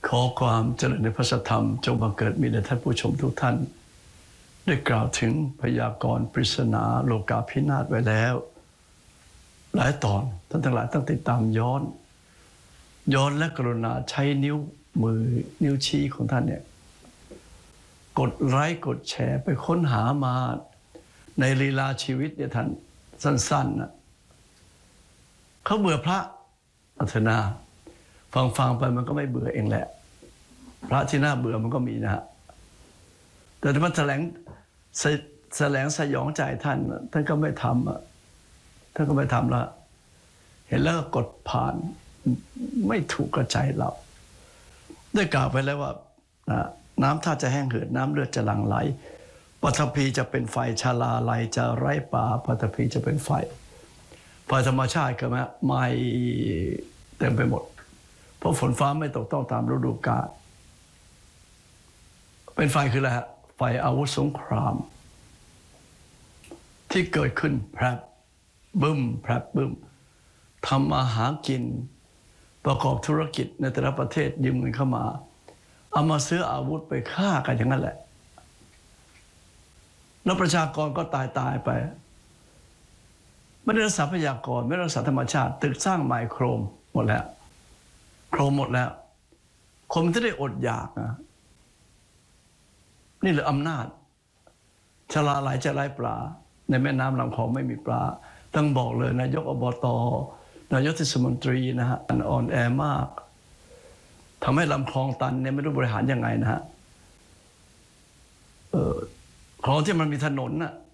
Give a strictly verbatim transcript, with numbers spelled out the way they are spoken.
ขอความเจริญในพระธรรมจงบังเกิดมีแด่ท่านผู้ชมทุกท่านได้กล่าวถึงพยากรณ์ปริศนาโลกาภินาศไว้แล้วหลายตอนท่านทั้งหลายต้องติดตามย้อนย้อนและกรุณาใช้นิ้วมือนิ้วชี้ของท่านเนี่ยกดไลค์กดแชร์ไปค้นหามาในลีลาชีวิตเนี่ยท่านสั้นๆนะเขาเบื่อพระอัธนาฟังฟังไปมันก็ไม่เบื่อเองแหละพระที่น่าเบื่อมันก็มีนะฮะแต่ถ้ามันแถลงแสลงสยองใจท่านท่านก็ไม่ทำอ่ะท่านก็ไม่ทำละเห็นแล้วก็กดผ่านไม่ถูกกระใจเราได้กล่าวไปแล้วว่าน้ำท่าจะแห้งเหือดน้ำเลือดจะหลั่งไหลปฐพีจะเป็นไฟชาลาลัยจะไร้ป่าปฐพีจะเป็นไฟไฟธรรมชาติก็ไหม้เต็มไปหมดเพราะฝนฟ้าไม่ตกต้องตามฤดูกาลเป็นไฟคืออะไรฮะไฟอาวุธสงครามที่เกิดขึ้นแพรบบึ้มแพรบบึ้มทำมาหากินประกอบธุรกิจในแต่ละประเทศยืมเงินเข้ามาเอามาซื้ออาวุธไปฆ่ากันอย่างนั้นแหละแล้วประชากรก็ตายตายไปไม่ได้รักษาทรัพยากรไม่ได้รักษาธรรมชาติตึกสร้างใหม่โครมหมดแล้วโครมหมดแล้วคนมันจะได้อดอยากนะนี่แหละอำนาจชลาไหลจะไร้ปลาในแม่น้ำลำคลองไม่มีปลาต้องบอกเลยนายกอบตนายกเทศมนตรีนะฮะอ่อนแอมากทำให้ลำคลองตันเนี่ยไม่รู้บริหารยังไงนะฮะเออคลองที่มันมีถนนน่ะ